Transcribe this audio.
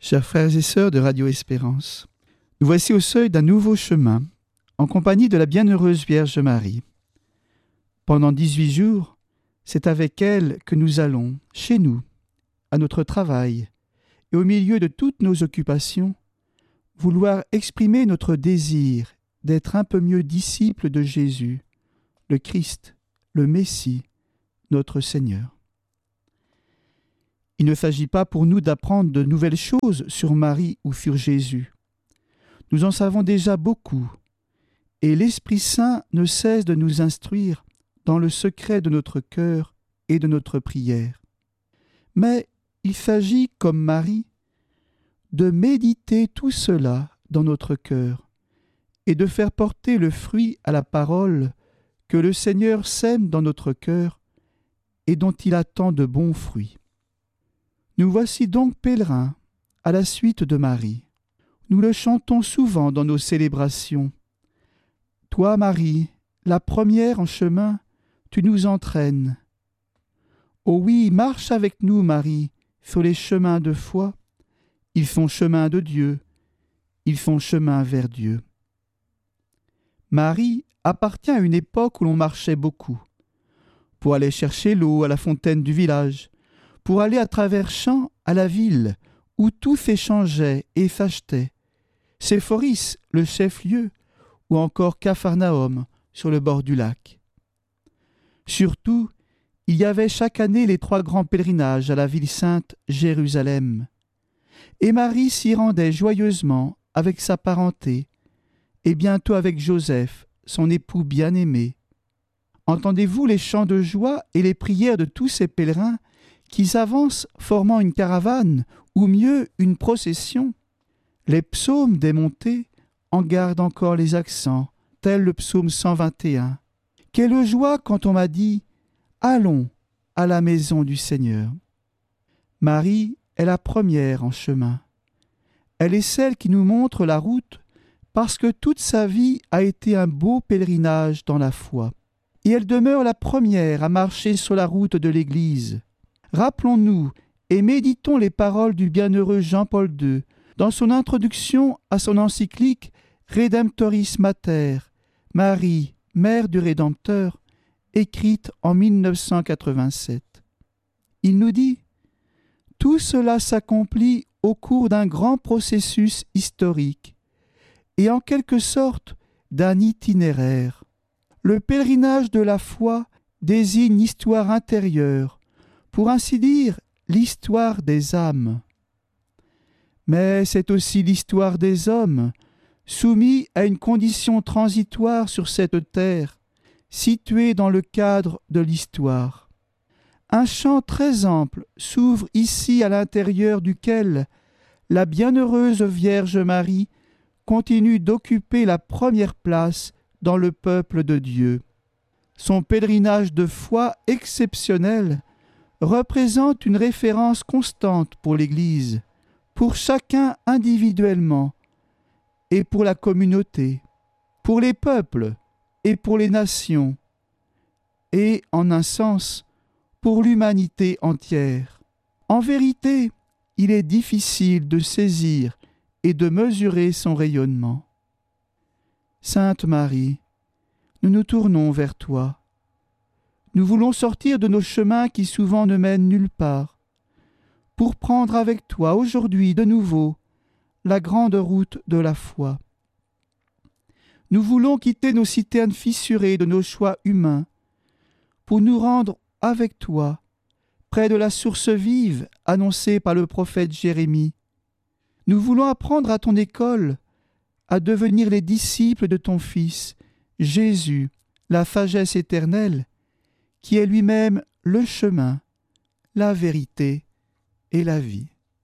Chers frères et sœurs de Radio Espérance, nous voici au seuil d'un nouveau chemin, en compagnie de la bienheureuse Vierge Marie. Pendant 18 jours, c'est avec elle que nous allons, chez nous, à notre travail, et au milieu de toutes nos occupations, vouloir exprimer notre désir d'être un peu mieux disciples de Jésus, le Christ, le Messie, notre Seigneur. Il ne s'agit pas pour nous d'apprendre de nouvelles choses sur Marie ou sur Jésus. Nous en savons déjà beaucoup, et l'Esprit Saint ne cesse de nous instruire dans le secret de notre cœur et de notre prière. Mais il s'agit, comme Marie, de méditer tout cela dans notre cœur et de faire porter le fruit à la parole que le Seigneur sème dans notre cœur et dont il attend de bons fruits. Nous voici donc pèlerins à la suite de Marie. Nous le chantons souvent dans nos célébrations. Toi, Marie, la première en chemin, tu nous entraînes. Oh oui, marche avec nous, Marie, sur les chemins de foi. Ils font chemin de Dieu, ils font chemin vers Dieu. Marie appartient à une époque où l'on marchait beaucoup, pour aller chercher l'eau à la fontaine du village, pour aller à travers champs à la ville, où tout s'échangeait et s'achetait. Séphoris, le chef-lieu, ou encore Capharnaüm, sur le bord du lac. Surtout, il y avait chaque année les 3 grands pèlerinages à la ville sainte Jérusalem. Et Marie s'y rendait joyeusement avec sa parenté, et bientôt avec Joseph, son époux bien-aimé. Entendez-vous les chants de joie et les prières de tous ces pèlerins qui s'avancent formant une caravane, ou mieux une procession? Les psaumes des montées en gardent encore les accents, tel le psaume 121. Quelle joie quand on m'a dit « Allons à la maison du Seigneur ». Marie est la première en chemin. Elle est celle qui nous montre la route parce que toute sa vie a été un beau pèlerinage dans la foi. Et elle demeure la première à marcher sur la route de l'Église. Rappelons-nous et méditons les paroles du bienheureux Jean-Paul II dans son introduction à son encyclique Redemptoris Mater, Marie, mère du Rédempteur, écrite en 1987. Il nous dit « Tout cela s'accomplit au cours d'un grand processus historique et en quelque sorte d'un itinéraire. Le pèlerinage de la foi désigne l'histoire intérieure, pour ainsi dire l'histoire des âmes. Mais c'est aussi l'histoire des hommes, soumis à une condition transitoire sur cette terre, située dans le cadre de l'histoire. Un champ très ample s'ouvre ici à l'intérieur duquel la bienheureuse Vierge Marie continue d'occuper la première place dans le peuple de Dieu. Son pèlerinage de foi exceptionnel représente une référence constante pour l'Église, pour chacun individuellement et pour la communauté, pour les peuples et pour les nations, et, en un sens, pour l'humanité entière. En vérité, il est difficile de saisir et de mesurer son rayonnement. Sainte Marie, nous nous tournons vers toi. Nous voulons sortir de nos chemins qui souvent ne mènent nulle part, pour prendre avec toi aujourd'hui de nouveau la grande route de la foi. Nous voulons quitter nos citernes fissurées de nos choix humains, pour nous rendre avec toi, près de la source vive annoncée par le prophète Jérémie. Nous voulons apprendre à ton école à devenir les disciples de ton Fils, Jésus, la sagesse éternelle, qui est lui-même le chemin, la vérité et la vie.